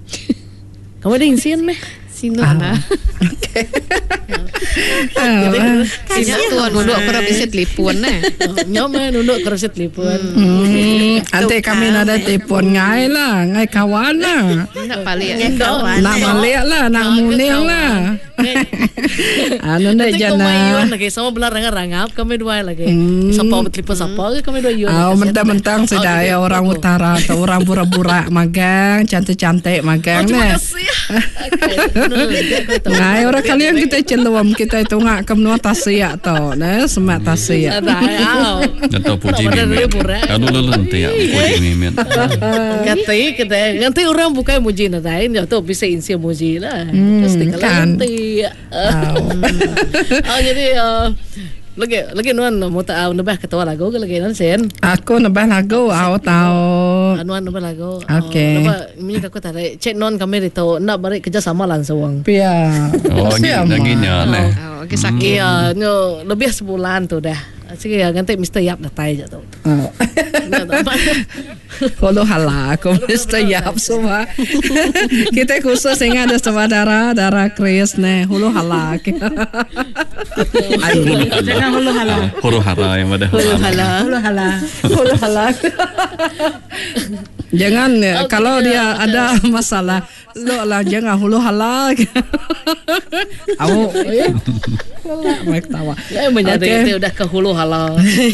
Kamu ada insian meh? Sino na. Okay. Sino tuan nunduk para bisa telefon na. Nyama nunduk kerja telefon. Ante kami nada telefon ngai lah, ngai kawan lah. Nak balik. Nak balik lah, nak muning lah. Anu nak Nanti jana. kami iyon lagi sama belar rangap kami dua lagi. Sapa telefon sapa kami dua iyon. Mentang-mentang sedaya orang utara atau orang pura-pura magang, cantik-cantik magang Terima nah. kasih. Ngai orang kalian kita cenderung kita itu ngak kemnua tasiak tau, nah semak tasiak. Atau puji mimin. Kalau lelente ya puji mimin. Nanti orang bukan muji nanti, tu bisa insi muji lah. Kan. Jadi lagi nuan mau tahu nambah ketawa lagu ke lagi nansen. Aku nambah lagu, aku tahu. Nuan nambah lagu. Okay. Nambah ini aku tahu. Cek non kami itu nak balik kerja sama langsung. Pia. Oh, giginya nih. Oh, sakit. Iya, no lebih sebulan tu dah. Sige ya, ganti Mr. Yap dah tay je tu. Kalau halah, aku mesti Yap semua. Kita khusus ingat ada sama darah Chris nih, hulu halah. Jangan hulu halah. Huru hara yang ada. Hulu halah. Jangan kalau dia ada masalah, lo lah jangan hulu halah. Aku, mereka tawa. Ya menyadari itu udah ke hulu halah.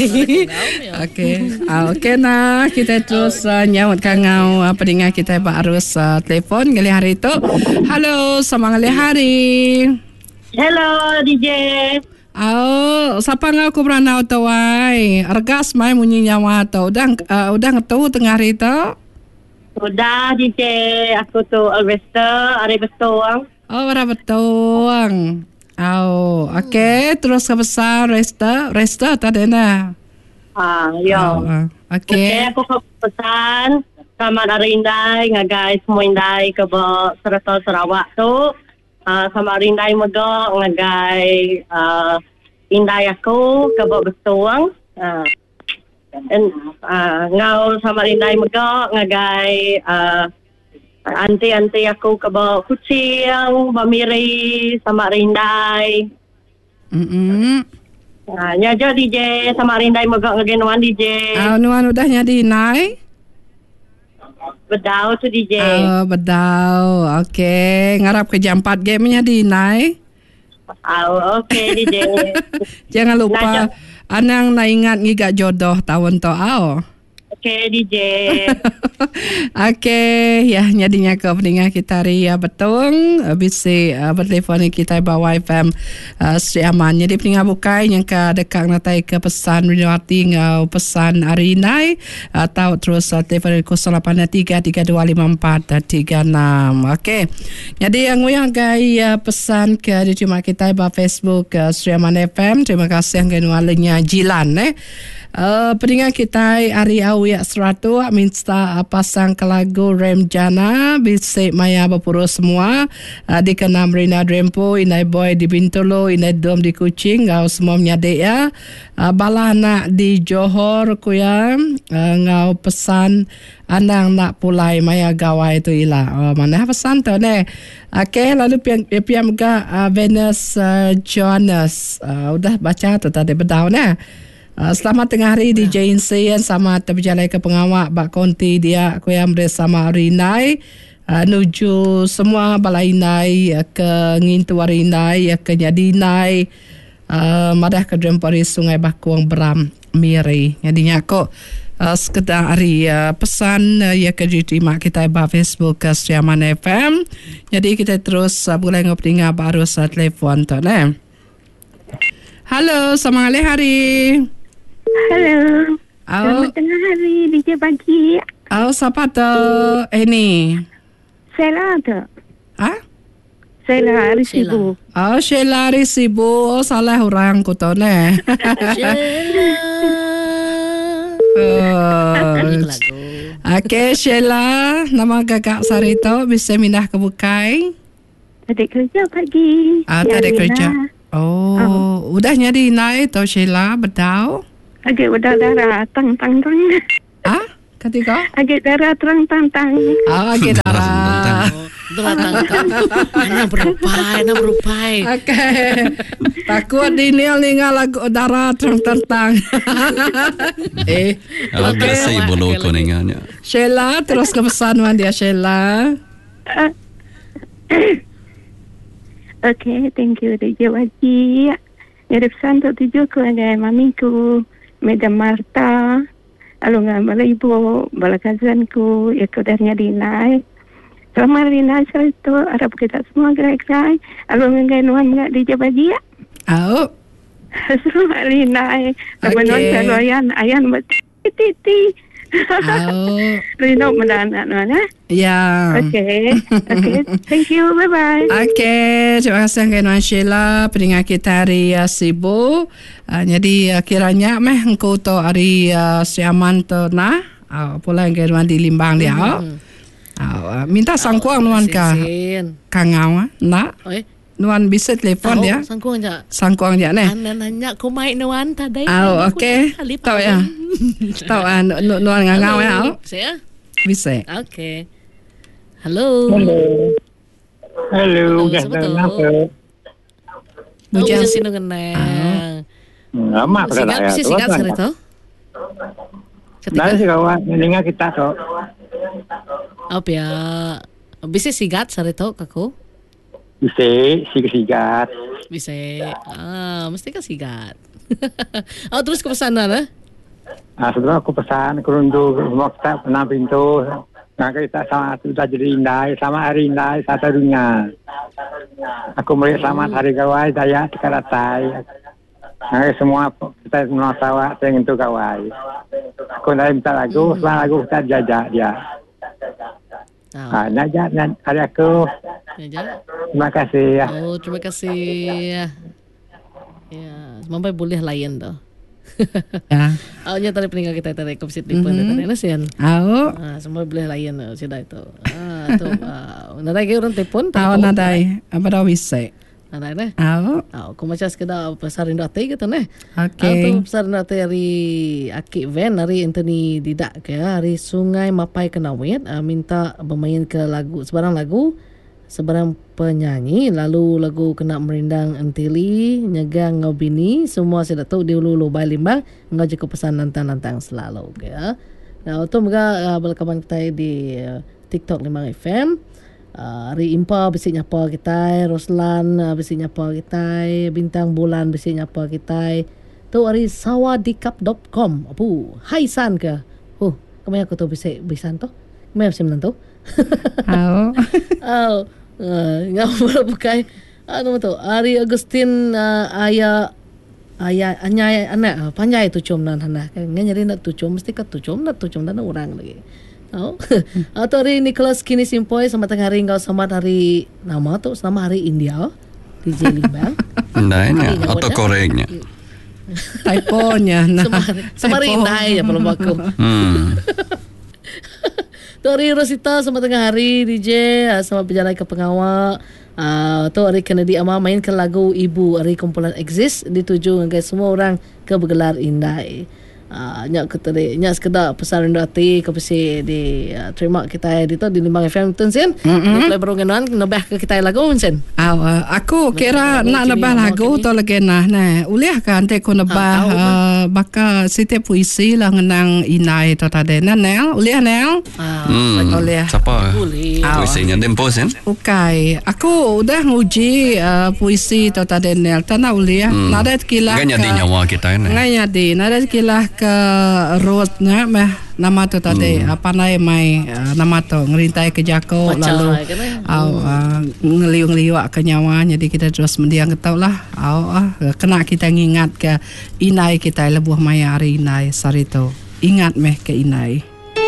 Okey nah kita terus nyawat kangau pendengar kita harus telefon kali hari itu. Halo, selamat hari. Hello DJ. Siapa ngau aku beranau tu wai? Argas mai munyi nyawa tu. Udah ngetu tengah hari tu? Udah DJ, aku tu Alvesta, Ari Betuang. Oh, Ari Betuang. Okey, terus ke besar Resta tadi na. Ya. Okey. Aku ke pesan sama dari Indai, ngagai semua Indai ke Serata Sarawak tu. Sama Indai Megok, ngagai Indai aku ke Betuang. Ngau sama Indai Megok, ngagai anti aku ke Kucing, Bamiri, sama Rindai. Nyajo DJ sama Rindai Megok ngagenuan DJ. Nuan udah nyadi nai? Bedau tu DJ. Bedau. Okey, ngarap ke jam 4 game nyadi nai? Okey DJ. Jangan lupa anang na ingat ngigak jodoh tahun to Okay DJ. Okay, ya nyadinya ke pendengar kita Ria Betung bisa bertelefon kita bawa FM Sri Aman. Jadi pendengar bukai yang ke dekat natai ke pesan Rinawati ngau pesan Arinai atau terus telefon 0833254336. Okay. Jadi yang gay pesan ke diterima kita bawa Facebook Sri Aman FM. Terima kasih yang nualnya Jilan pendengar kita Ari Awi Seratu minta pasang ke lagu Remjana bisa maya berpura semua di kenam Rina Drempo inai boy di Bintolo inai dom di Kuching ngau semua menyadek ya bala anak di Johor kuya ngau pesan andang nak pulai maya gawai tu ila mana pesan tu ne. Okay, lalu piam ga Venus Jonas udah baca tu tadi bedau ne. Selamat tengah hari DJ Insian sama terberjalai ke pengawak Bak Konti dia aku yang bersama Rinai nuju semua balai Inai ke Ngintuar Inai ke Nyadinai madah ke Drempori Sungai Bakuang Beram Miri. Jadinya aku sekedar hari pesan ya ke diterima kita di Facebook Sri Aman FM. Jadi kita terus boleh ngobrol baru telefon tu ne. Halo, selamat hari. Halo. Selamat tengah hari DJ pagi. Siapa tu? Ini. Sheila tu. Sheila Risibu. Sheila Risibu. Salah orang ku tu ne. Okay, Sheila. Nama gagak Sarito bisa mindah ke Bukai. Ada kerja pagi. Ada kerja. Udah nyadi naik tu Sheila bedau. Agak udah darah tang. Ketika? Agak darah tang. Agak darah. Datang. Anak berupai. Okey. Takut Daniel lagu darah tentang. Kalau bersih bulu kuningannya. Sheila, terus ke pesanan dia Sheila. Okay, thank you DJ Wajib. Ada pesan untuk tuju kepada mamiku, Madam Marta, alungan bala ibu, bala kazanku, ekodarnya Dinai. Selamat Dinai itu harap kita semua gerak-gerak. Alungan gainuan mengat DJ Wajib. Selamat Dinai. Kebenuan selalu ayan bertiti. Rino mendanak mana? Ya. Okay. Thank you. Bye-bye. Okay. Terima kasih Nuan Sheila. Pendengar kita hari sibuk. Jadi kiranya engkau tu hari siaman tu nah. Pula Nuan di Limbang dia. Minta sangkuang Nuan ka. Kangau nak. Nuan bisa telefon dia. Sangkuang dia ne. Nanya ko mai Nuan tadi. Okay. Tahu ya. Tahu Nuan ngangau ya. Bisa. Okay. Hello. Bisa sino kenang. Lama pada Bisa sigat sarito. Dari kawan mendengar kita tu. Apa ya? Bisa sigat sarito kako? Bisa sigat. Bisa. Mesti ka sigat. Terus ke pesanan setelah aku pesan kerundu rumah kita pernah pintu. Kita sama sudah jadi indai sama hari indai satu dunia. Aku melihat selamat hari kawai daya sekaratai. Semua kita semua sawah saya untuk kawai. Aku nak minta lagu, setelah lagu kita jajak dia. Najak hari aku. Terima kasih ya. Terima kasih. Ya, sampai boleh layan dah. Ya. Awalnya tadi peninggal kita tadi komisi telefon tadi nasian. Semua boleh layan sudah itu. Tu. Nadai ke orang telefon? Nadai. Apa dah bisa? Nadai ne? Aku macam sekedar pesarin data gitu ne. Okay. Tu pesarin data hari Akik Van hari Anthony Didak ke hari Sungai Mapai Kenawit minta bermain ke lagu sebarang lagu. Sebarang penyanyi lalu lagu Kena Merindang Entili Nyegang Ngobini semua saya tahu di ulu Bai Limbang ngau je pesan nantang selalu ya. Nah itu juga belakaman kita di TikTok Limbang FM. Hari Impa bisi nyapa kita, Roslan bisi nyapa kita, Bintang Bulan bisi nyapa kita. Tu hari sawadikap.com. Hai san ke? Kami aku tu bisan tu. Kami mesti menentu. Ngapa pakai tu Ari Agustin ayah anyai anak panjai tu cum nan hana nyari nak tu cum mesti kat tu cum dan orang lagi. Atau hari Nicholas Kini Simpoy sama tengah hari engkau sama hari nama tu sama hari India DJ Limbang. Ndainya atau koreknya. Typonya sama hari Indah ya belum aku. Tori Rosita sama tengah hari DJ sama berjalan ke pengawal. Tu hari Kennedy ama main ke lagu Ibu hari kumpulan Exist dituju dengan semua orang ke bergelar Indai. Nyak keteri nyak sekedar pesan rendah hati ke pesi di terima kita di tu di Limbang FM tu sen. Play berongan nabah ke kita lagu sen. Aku kira nak nabah lagu tu lagi nah uliah kan te ko nabah baka setiap puisi lah ngenang Inai tu tadi Nel uliah Nel. Uliah. Siapa? Puisinya Dempo sen? Okay. Aku udah nguji puisi tu tadi Nel tanah uliah. Nadat kilah. Nganya di nyawa kita ni. Nganya di nadat kilah ke roadnya nama tu tadi panai mai nama tu ngerintai ke jako lalu ngeliung-liuk ke nyawa jadi kita terus mendiang ketau lah kena kita ngingat ke Inai kita lebuh maya hari Inai sarito ingat meh ke Inai.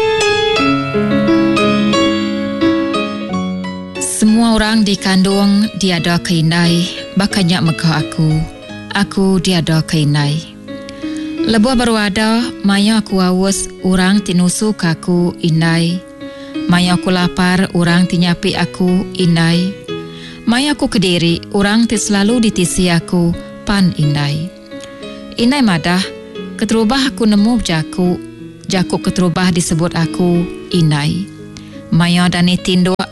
Semua orang dikandung diada ke Inai bakanya mekah aku diada ke Inai. Lebuh baru ada, maya aku haus, orang tinusu kaku Inai. Maya aku lapar, orang tinyapi aku Inai. Maya aku kediri, orang selalu ditisi aku pan Inai. Inai madah, keterubah aku nemu jaku keterubah disebut aku Inai. Maya dan tindo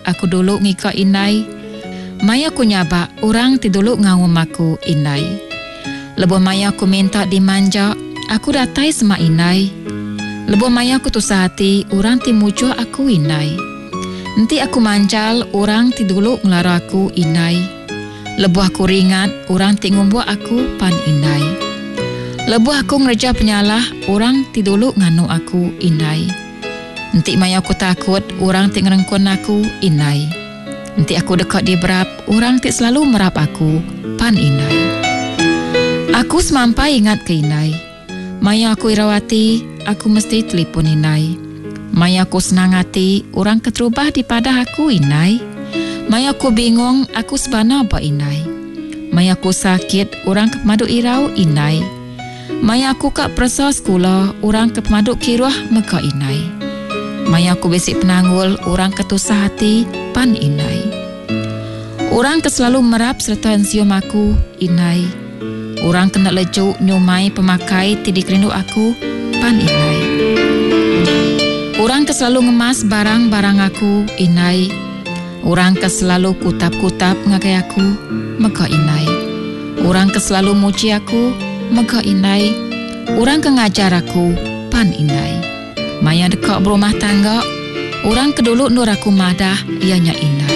aku dulu ngika inai. Maya aku nyaba orang ti dulu ngawam aku inai. Lebo maya aku minta dimanja, aku datai sama inai. Lebo maya aku tusah hati orang ti mujo aku inai. Nanti aku mancal orang ti dulu ngelara aku inai. Lebo aku ringat orang ti ngumbu aku pan inai. Lebo aku ngerja penyalah orang ti dulu nganu aku inai. Nanti maya aku takut orang ti ngerengkon aku inai. Nanti aku dekat di berap orang ti selalu merap aku pan inai. Aku semampai ingat ke inai. Maya aku irawati, aku mesti telefon inai. Maya aku senang hati, orang keterubah di pada aku inai. Maya aku bingung, aku sebana apa inai. Maya aku sakit, orang kepemadu irau inai. Maya aku kak persa sekolah, orang kepemadu kiruah meka inai. Maya aku besik penanggul, orang ketusah hati pan inai. Orang keselalu merap serta ensium aku inai. Orang kena lejuk nyumai pemakai tidik rindu aku pan inai. Orang keselalu ngemas barang-barang aku inai. Orang keselalu kutap-kutap ngagai aku mega inai. Orang keselalu muji aku mega inai. Orang kengajar aku pan inai. Maya dekat berumah tangga, orang kedulu nur aku madah ianya inai.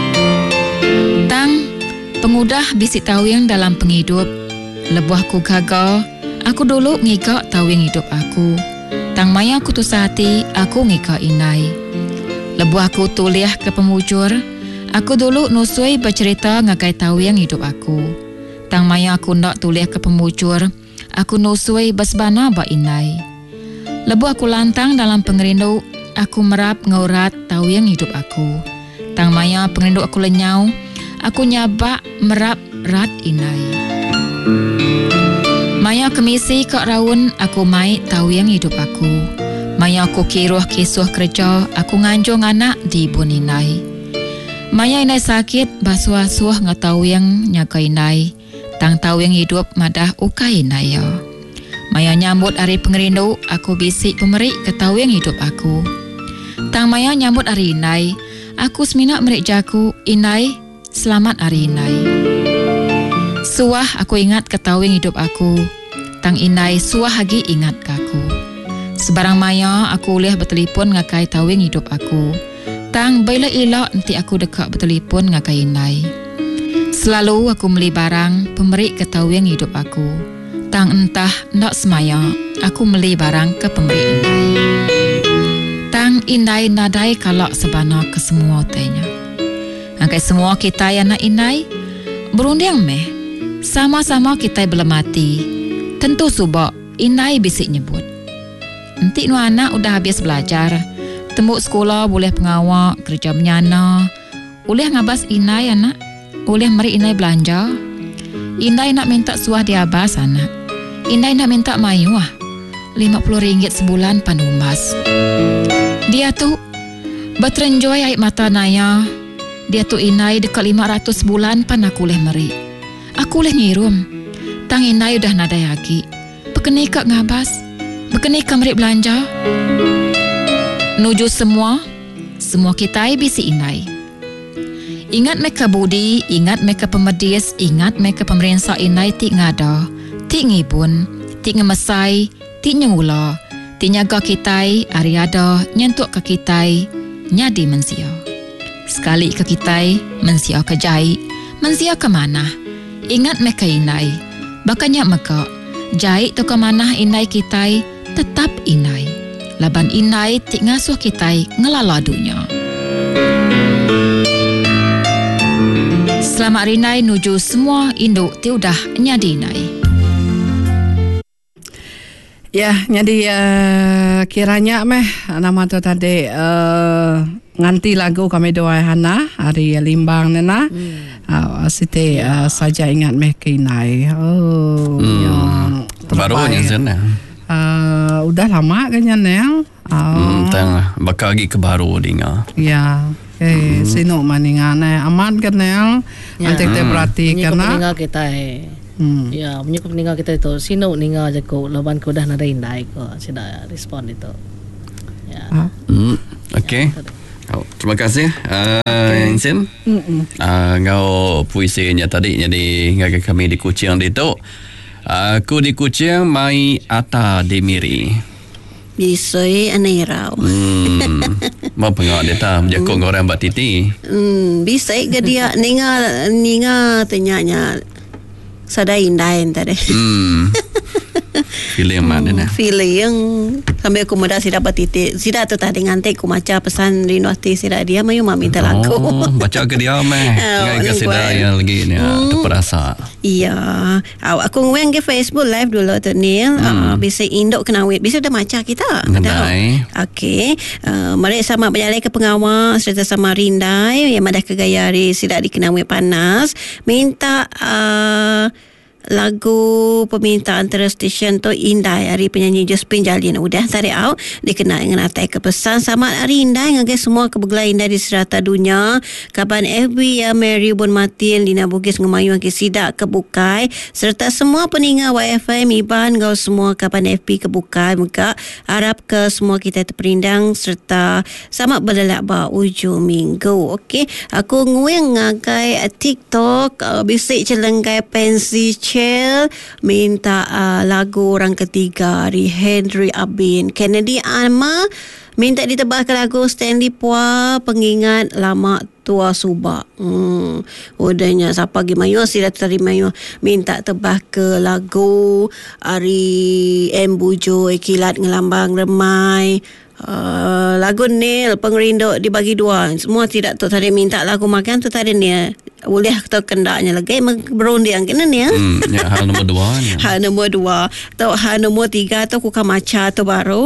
Tang pengudah bisik tawing dalam penghidup. Lebuh aku gagal, aku dulu ngigak tawing hidup aku. Tang maya aku tusah hati, aku ngigak inai. Lebuh aku tuliah ke pemujur, aku dulu nusui bercerita ngagai tawing hidup aku. Tang maya aku nak tuliah ke pemujur, aku nusui basbana ba inai. Lebuh aku lantang dalam pengerindu, aku merap ngaurat tawing hidup aku. Tang maya pengerindu aku lenyau, aku nyabak merap rat inai. Maya kemisi kak raun aku mai tahu yang hidup aku. Maya aku kiruh kisuh kerja aku nganjung anak di buninai. Maya inai sakit basuh-asuh ngatahu yang nyaga inai. Tang tahu yang hidup madah uka inai ya. Maya nyambut hari pengerindu aku bisik pemerik ketahu yang hidup aku. Tang maya nyambut hari inai aku seminak merik jaku inai selamat hari inai. Suah aku ingat ketawing hidup aku. Tang inai suah lagi ingat kaku. Sebarang maya aku ulih bertelefon ngakai tawing hidup aku. Tang baila elok nanti aku dekat bertelefon ngakai inai. Selalu aku beli barang pemerik ketawing hidup aku. Tang entah nak semaya aku beli barang ke pemerik inai. Tang inai nadai kalak sebana ke semua tanya. Ngakai semua kita yang nak inai berunding meh. Sama-sama kita belum mati. Tentu subak inai bisik nyebut. Nanti nu anak udah habis belajar. Tembuk sekolah boleh pengawak, kerja menyana. Boleh ngabas inai anak. Boleh mari inai belanja. Inai nak minta suah diabas anak. Inai nak minta mayuah RM50 sebulan panumas. Dia tu berterenjoy air mata naya. Dia tu inai dekat 500 bulan pan aku leh meri. Aku leh ngirum. Tang inai udah nadai lagi. Bekeni kak ngabas. Bekeni kak merik belanja. Nuju semua kita bisi inai. Ingat mereka budi, ingat mereka pemedis, ingat mereka pemerintah inai tik ngada, tik ngibun, tik ngemesai, tik nyengula, tik nyaga kitai, ariada, nyentuk ke kitai, nyadi mensia. Sekali ke kitai, mensia ke jai, mensia ke mana? Ingat mereka inai. Bakanya meka, jai tu ke mana inai kitai, tetap inai. Laban inai tik ngasuh kitai ngelala dunia. Selamat hari inai nuju semua induk ti udah nyadi inai. Ya, jadi kiranya meh nama tu tadi nganti lagu kami doa Hana hari limbang nena. Siti saja ingat meh kinai. Oh, ya. Baru yang sana. Udah lama kayaknya Nel. Tang bakal lagi ke baru dinga. Ya. Sino maningan aman kan Nel. Nanti kita perhatikan peninggal kita ya menyukup peninggal kita itu sino ningal aja ko laban ko dah nada indai ko sida respon itu ya. Okay. Terima kasih Insin. Ngau puisinya tadi jadi ngagai kami di Kuching itu. Aku di Kuching mai ata demiri. Bisoi anai rau. Mau pengawal dia tak menjakong orang Mbak Titi. Bisoi ke dia ninga tanyanya sadai indain tadi. Feeling mana nak? Feeling sampai aku muda sida Titi. Sida tu tadi ngantek aku maca pesan Rinwati sida dia mayu mak minta lagu. Baca ke dia meh. Ngai ke sida yang lagi ni terperasa. Iya. Aku nguang ke Facebook live dulu tu Nil. Bisa indok kena wait. Bisa dah maca kita. Nandai. Okey. Mari sama berjalan ke pengawal serta sama Rindai yang madah kegayari sida dikena wait panas. Minta lagu permintaan antara stesen tu Indai hari penyanyi Josephine Jalin udah tarik out dikenal dengan atai kepesan sama hari Indai ngagai semua kebegelah Indai di serata dunia kaban FB ya Mary Bon Matil Dina Bugis Ngemayu ke sidak kebukai serta semua peningat YFM Iban gau semua kaban FB kebukai muka harap ke semua kita terperindang serta sama berlelak ba ujung minggu. Okey, aku nguing ngagai TikTok bisik celenggai pensi minta lagu orang ketiga dari Henry Abin Kennedy Alma minta ditebahkan lagu Stanley Pua pengingat lama tua Subak. Udahnya siapa pergi mayu sila terima mayu minta tebah ke lagu Ari M Bujo Kilat Ngelambang Remai. Lagu Nil Pengerindu dibagi dua. Semua tidak tu tadi minta lagu makan tu tadi ni boleh terkendaknya lagi berunding kena ni. Ya, hal nombor 2 ni. Hal nombor 2 atau hal nombor 3 tu kuka maca tu baru.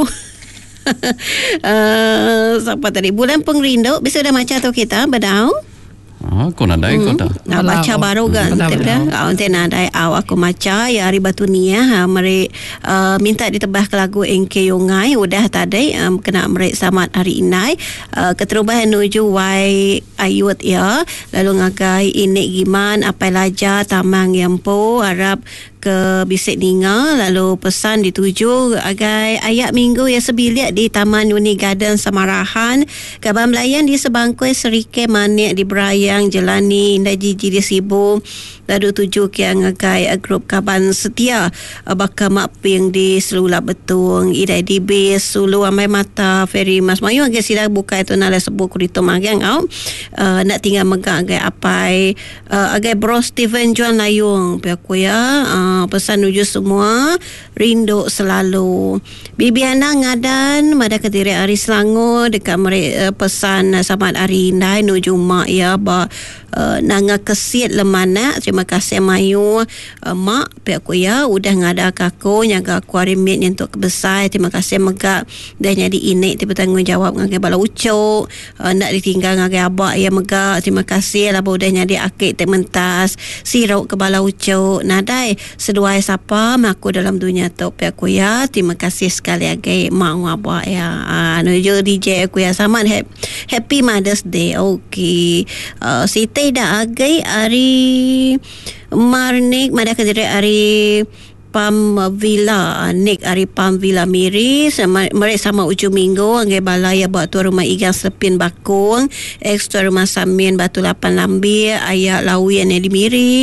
Siapa tadi bulan Pengerindu bisa dah maca tu kita badau. Kau nadai kau tak? Nak baca baru kan? Kau nadai aku maca ya hari batu ni mari minta ditebah ke lagu Engke Yongai udah tadi kena meri samat hari inai keterubahan menuju Wai Ayut ya lalu ngagai ini giman apa laja tamang yampo harap ke bisik ninga lalu pesan dituju agai ayat minggu ya sebilik di Taman Uni Garden Samarahan kaban melayan di sebangkui Serike Manik di Berayang Jelani Indah Jiji di Sibu lalu tuju ke ngagai grup kaban setia bakal maping di Selula Betung Idai di Base Sulu Amai Mata Ferry Mas Mayu agai sila buka itu nala sebuah kurito magang nak tinggal megak agai apai agai bro Steven Juan Layung pihak ya pesan uju semua rindu selalu Bibi Ana ngadan mada Kediri Ari Selangor dekat pesan samat Ari Indai nuju mak ya ba nanga kesit lemana terima kasih mayu mak pihak aku ya udah ngada aku nyaga aku arimit yang untuk kebesar terima kasih megak dah jadi inik tiba tanggungjawab ngagai bala ucuk nak ditinggal ngagai abak ya megak terima kasih lah udah jadi akik tementas sirau ke bala ucuk nadai seduai siapa aku dalam dunia tu pihak aku ya terima kasih sekali lagi mak abak ya nuju DJ aku ya sama happy Mother's Day. Okey Siti dah agai hari Marnik mada Kediri hari Pam Villa Nik hari Pam Villa Miri mereka sama ujung minggu anggai balaya buat tuan rumah igang Sepin Bakung ekstra rumah Samin Batu 8 Lambi ayat Lawian yang di Miri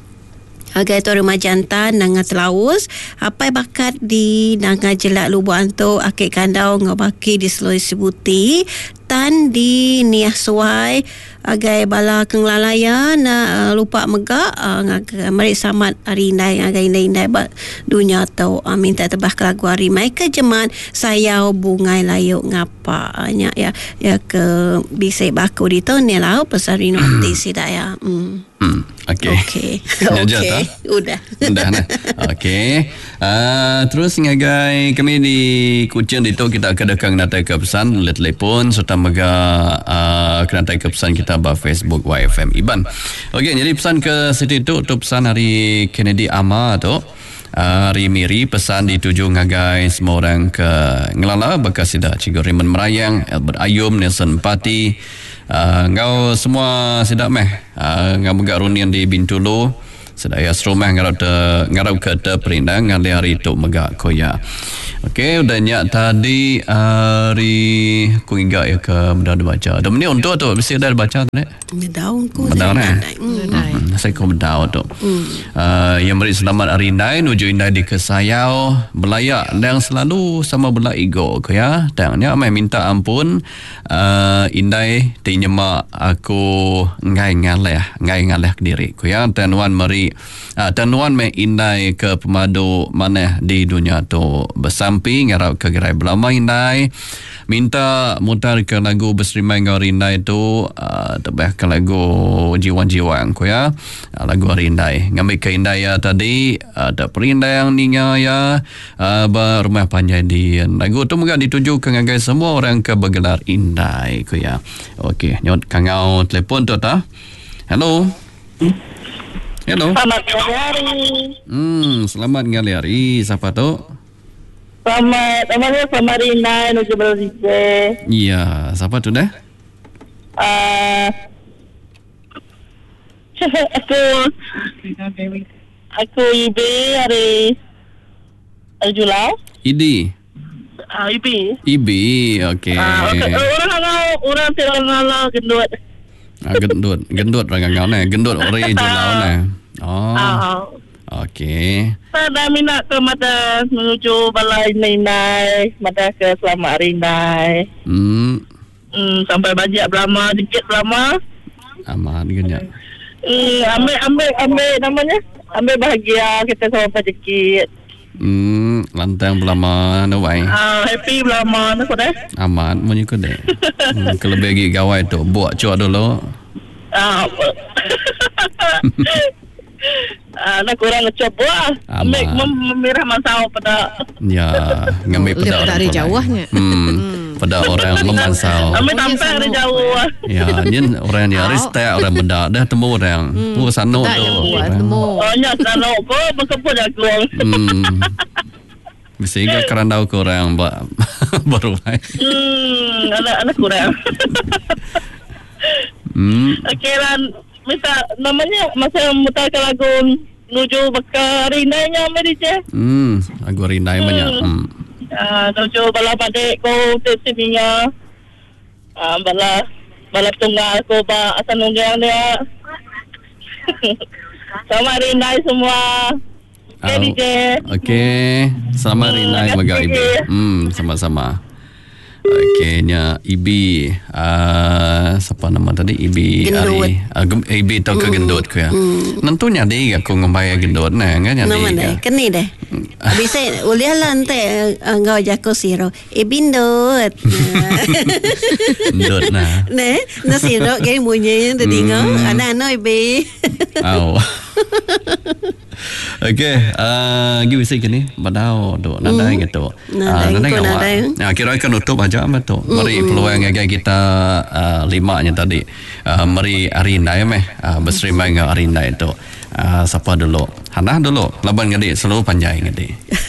agai tu rumah jantan nanga Telaus apa bakat di nanga Jelak Lubu Anto akik kandau ngabaki di Sulawesi Buti tan di Niah Suai agai bala kenglalaya na lupa megak mari samat hari indai agai indai dunia tau minta tebah ke lagu hari mai ke jeman saya bungai layuk ngapa ya ke bisik baku di tu ni lah pesan Rinwati sida ya. Okey. Udah nah. Okey. Terus ngagai kami di Kuching itu kita akan dekang natai ke pesan let telefon serta mega kena natai ke pesan kita ba Facebook YFM Iban. Okey, jadi pesan ke situ itu pesan hari Kennedy Ama tu. Hari Miri pesan dituju ngagai semua orang ke Ngelala bekas sida Cikgu Raymond Merayang, Albert Ayum, Nelson Pati. Ngau semua sidak meh ngau megak runian di Bintulu sedaya serumah ngarau ke te perindang ngali hari tu megak koya Okey, udah nyak tadi hari ku ingat ya ke benda ada baca. Dah menit untuk tu mesti dah baca tu. Daun ku. Benar saya kau berdau tu. Yang beri selamat hari Indai nuju Indai di Kesayau belayak dan selalu sama bela ego ke ya. Dan nya mai minta ampun Indai tinyemak aku ngai ngaleh ke diri ku ya. Dan wan meri dan wan mai Indai ke pemadu mana di dunia tu bersampi ngarap ke gerai belama Indai minta mutar ke lagu berserimai ngau Indai tu tebah ke lagu jiwa-jiwa ku ya. Lagu hari Indai ngambil ke Indai ya tadi ada perindai yang ninga ya berumah panjang di lagu tu moga dituju ke ngagai semua orang ke bergelar Indai ku ya. Okey nyot kangau telefon tu ta. Hello. Hello. Selamat hari. Selamat ngali hari. Siapa tu? Selamat Indai nuju Malaysia. Iya, siapa tu dah? Aku Ibi hari Julau. Idi. Ibi, okey. Orang tidak ngalah gendut. Gendut orang ngau ni. Gendut orang Julau ni. Oh. Okey. Saya minat ke mata menuju balai Indai, mata ke Selamat Hari Indai. Sampai bajak belama, dikit belama. Aman genya. Ambil namanya. Ambil bahagia kita sampai dikit. Lantang belama no wai. Happy belama nak deh. Aman munyi ko deh. Kalau bagi gawai tu buat cuak dulu. Nak kurang coba memirah masau pada ngambil pada orang dari jauhnya pada orang memansau sampai dari jauh ni orang ni aristek orang benda dah temu orang sanok tu nya sanok ko berkeput aku mesti ke kerandau ke orang baru anak kurang okey lah. Misal namanya masa mutarkan lagu nuju bakar rindainya Amerika. Lagu rindai banyak. Nuju bala padek ko tesiminya. Bala tunggal ko ba asan nunggang dia. Sama rindai semua. Okay, DJ. Okey. Selamat rindai baga Ibi. Sama-sama. Okey nya Ibi siapa nama tadi Ibi hari Ibi tau ke gendut ku ya. Nentunya dia aku ngombai gendut nah kan nya dia. Keni deh. Bisa uliah lantai engau jako siro. Ibindut. Gendut nah. Ne, na siro kay munye tadi ngau ana Ibi. Au. Okey, give kini badau do nadai gitu. Nadai ngawak. Kira kan nutup aja betul. Mari peluang ngagai kita limanya tadi. Mari Arindai berserimai dengan Arindai itu. Siapa dulu? Hana dulu. Laban ngadi selalu panjang ngadi.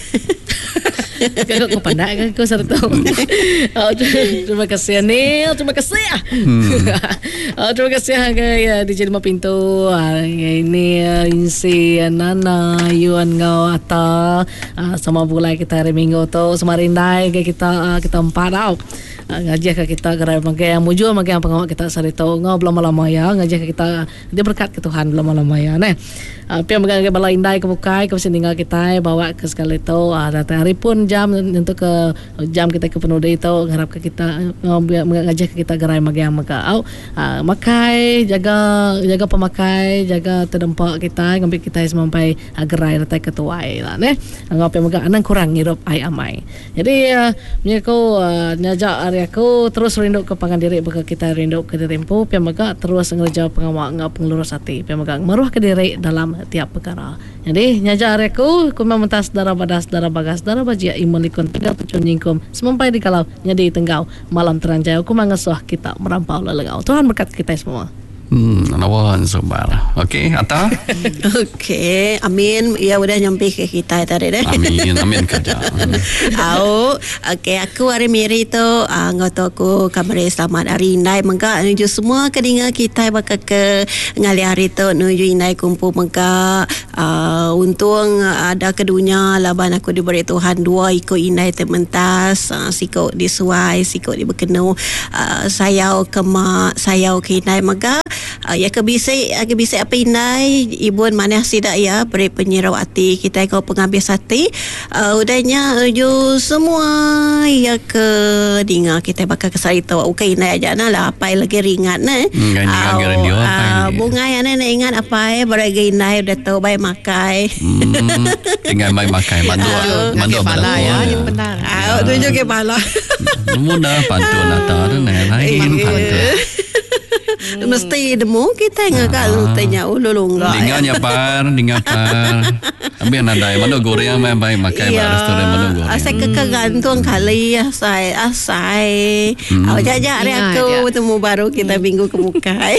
Kau pandai kan kau serta. Terima kasih Anil, terima kasih. Terima kasih ya DJ Lima Pintu. Ini Insi Nana Yuan Ngau Ata sama pula kita hari Minggu tu Semarindai kita empat tau. Ngajak ke kita gerai magai yang mujur magai yang pengawal kita sarito ngau belum lama ya ngajak ke kita dia berkat ke Tuhan belum lama ya neh. Pi magai balai Indai ke bukai ke tinggal kita bawa ke sekali tu datang hari pun jam untuk ke jam kita ke penuh itu harap ke kita ngajak ke kita gerai magai yang magau makai jaga pemakai jaga terdempak kita ngambil kita sampai gerai datang ke tuai lah neh. Ngau pi magai anang kurang hidup ai amai. Jadi menyaku nyajak hari aku terus rindu ke pangandiri baka kita rindu ke tempo pia maga terus ngerja pengawak ngau pengelurus hati pia maga maruah ke diri dalam tiap perkara. Jadi nyaja hari aku mementas darah badas darah bagas darah bajia imulikun tegal tucun jingkum semampai di kalau nyadi tenggau malam teranjaya aku mangesuh kita merampau lelengau. Tuhan berkat kita semua. Nawan sabar. Okey, Atta. Okey, amin. Ya udah nyampe ke kita tadi deh. Amin kerja. Okey, aku hari miri tu ngoto aku kamari selamat hari indai mengka nuju semua kedinga kita bakal ke ngali hari tu nuju indai kumpul mengka untung ada kedunya laban aku diberi Tuhan 2 ikut indai tementas sikok disuai sikok dibekenu sayau ke mak sayau ke indai mengka ya kebisik apa indai ibu mana sidak ya beri penyerawati kita kau penghabis hati udahnya uju semua ya ke dinga kita bakal kesari tahu okay indai aja nah lah apa lagi ringat nah bunga yang nenek ingat apa beragi indai udah tahu baik makai tinggal baik makai mandu pala ya benar tunjuk ke pala mudah pantun atau lain pantun mesti demo kita ngakal tanya ululung lah dengan par tapi ada mana goreng baik makai restoran mana goreng asal kegantung kali asai awak jajak hari aku temu baru kita minggu ke mukai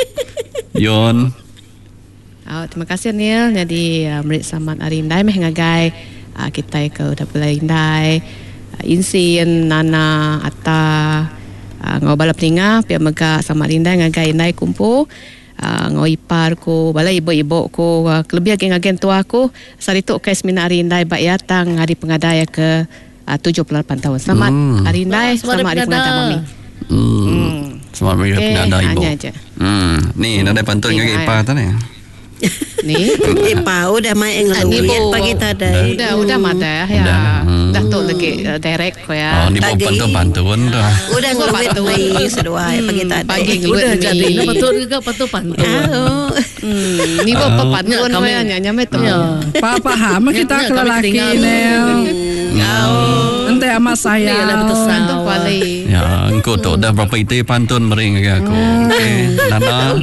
Yon. Terima kasih Neil. Jadi merit selamat hari indai meh ngagai kita ke udah pulai indai insin Nana Atta ngau balap ringa pia mega selamat indai ngagai indai kumpul ngau ipar ko bala ibu-ibu ko kelebih ageng agen tua ko saritu kai seminar hari indai bak yatang hari pengadaya ke 78 tahun. Selamat hari indai, selamat hari pengadaya mami. Selamat hari pengadaya ibu. Ni ada pantun ngagai ipar tu ni. Ni Pau dah main ngeluit pagi tadi. Udah mata ya. Dah tu lagi direct ko ya. Ni pantun dah. Udah ngeluit ni seduai pagi tadi. Pagi ngeluit udah jadi patut juga patut pantun. Ni apa pantun ko ya nyame tu. Paham kita lelaki ni. Ente amat saya. Pantun pali. Ya, engkau tu dah berapa itu pantun mering aku. Okey, Nana.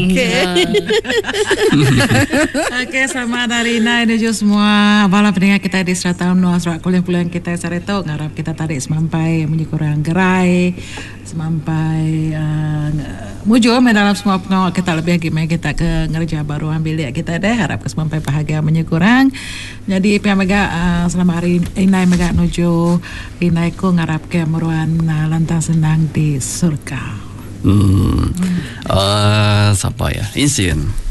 Okey, selamat hari ini nuju semua bala pendengar kita di Serata UMNO Sarawak kuliah-kuliah kita Sareto ngarap kita tarik semampai menyekurang gerai semampai mujo dalam semua pengawal kita lebih gimana kita ke ngerja baru ambil lihat kita deh harap ke semampai bahagia menyekurang jadi pihak mega selama hari ini mega nuju inai ku ngarap ke meruan lantang senang di surga. Siapa ya? Insin.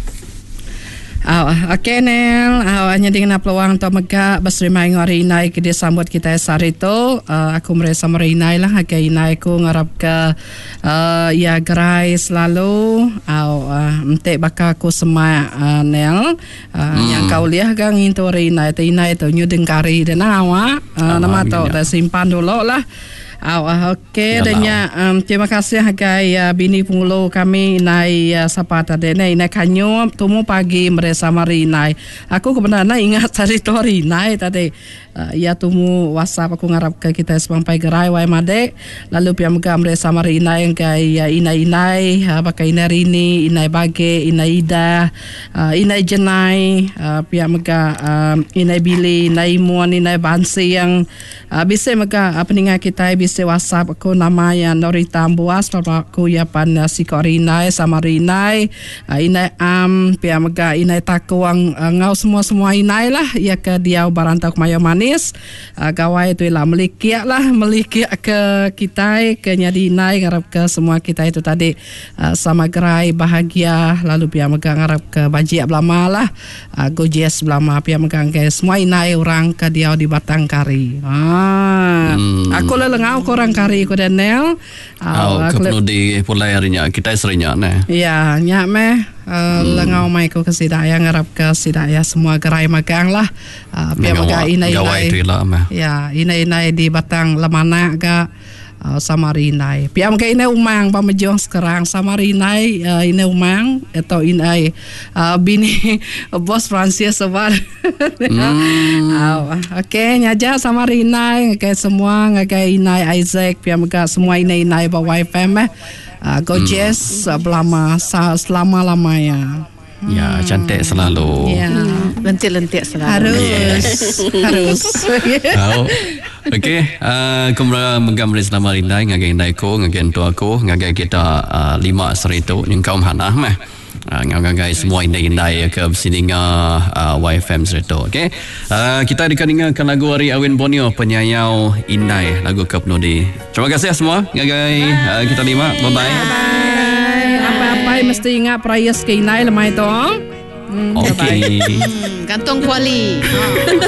Okey Nel, hanya dengan peluang tu mega bersermai ngari inai ke dia sambut kita Sarito. Aku merasa merinai lah ke inai ku ngarap ke ya gerai selalu. Entek bakal aku semai Nel yang kau lihat kan itu inai tu nyudeng kari dan awak nama tu dah simpan dulu lah. Okey danya terima kasih hagai bini pengulo kami inai sapa tadi inai kanyo tumu pagi meresa mari inai aku kebenaran ingat hari tu hari inai tadi ya tumu WhatsApp aku ngarap ke kita sampai gerai wai made lalu pihak mega meresa mari inai kai inai pakai inai rini inai bage inai ida inai jenai pihak mega inai bili inai muan inai bansi yang bisa mega peningat kita bisa WhatsApp aku nama yang Norita Ambuas aku ya pan sikorinai sama rinai inai pihak mega inai takuang ngau semua inai lah ya ke dia barantau mayo manis gawai tu lah melikiak ke kita ke nyadi inai ngarap ke semua kita itu tadi sama gerai bahagia lalu pihak mega ngarap ke bajiak belama lah gojes belama pihak mega ke semua inai orang ke dia di Batang Kari aku lelengau korang kari ko Daniel. Kepenuh di pulai harinya kita serinya ne. Ya, nyak meh lengau mai ko ke sidaya ngarap ke sidaya semua gerai magang lah. Pia maga inai. Ya, inai di Batang Lemana ga sama rinai. Pia maga inai umang pamejong sekarang sama rinai inai umang atau inai bini bos Francis sebar. Okey, nyaja sama rinai ngakai semua ngakai inai Isaac pia maga semua inai bawai FM gojes selama-lamanya. Ya, cantik selalu. Ya, lentik selalu. Harus. Okey, kumra mengambil selama rindai ngagai indai ko ngagai tua ko ngagai kita 5 serito yang kaum hanah mah. Ngagai semua indai-indai ke sini YFM Sereto. Okey. Kita akan dengarkan lagu Ari Awin Borneo Penyayau Indai, lagu ke penudi. Terima kasih semua ngagai kita lima. Bye bye. Apa-apa mesti ingat perayaan ke Indai lemai tu. Okey. Kantong kuali.